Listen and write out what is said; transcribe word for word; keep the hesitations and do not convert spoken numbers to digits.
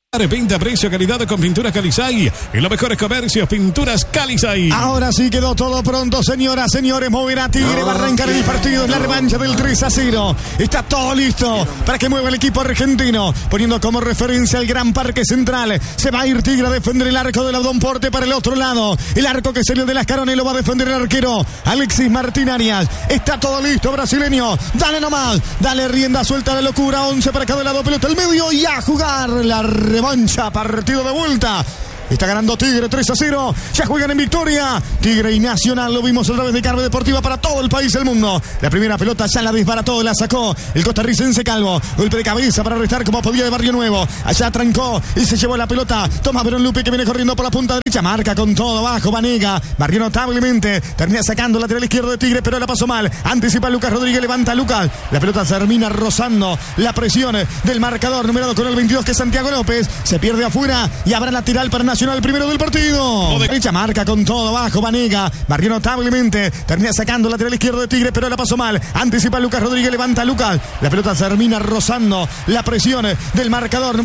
Venta, precio, calidad con Pinturas Calizay. En los mejores comercios, Pinturas Calizay. Ahora sí quedó todo pronto, señoras, señores. Moverá Tigre, va a arrancar el partido. Es la revancha del tres a cero. Está todo listo para que mueva el equipo argentino. Poniendo como referencia el Gran Parque Central. Se va a ir Tigre a defender el arco del Abdón Porte para el otro lado. El arco que salió de las Carones lo va a defender el arquero Alexis Martín Arias. Está todo listo, brasileño. Dale nomás, dale rienda suelta a la locura. once para cada lado, pelota al medio y a jugar la revancha, partido de vuelta. Está ganando Tigre tres a cero. Ya juegan en victoria. Tigre y Nacional lo vimos a través de Carve Deportiva para todo el país del mundo. La primera pelota ya la desbarató, la sacó el costarricense Calvo. Golpe de cabeza para restar como podía de Barrio Nuevo. Allá trancó y se llevó la pelota. Toma Verón Lupe que viene corriendo por la punta derecha. Marca con todo abajo. Vanega. Barrio notablemente. Termina sacando lateral izquierdo de Tigre, pero la pasó mal. Anticipa Lucas Rodríguez. Levanta a Lucas. La pelota termina rozando la presión del marcador numerado con el veintidós que es Santiago López. Se pierde afuera y habrá lateral para Nacional. El primero del partido. De derecha marca con todo abajo. Vanega. Barrió notablemente. Termina sacando lateral izquierdo de Tigre, pero la pasó mal. Anticipa Lucas Rodríguez. Levanta a Lucas. La pelota termina rozando la presión del marcador.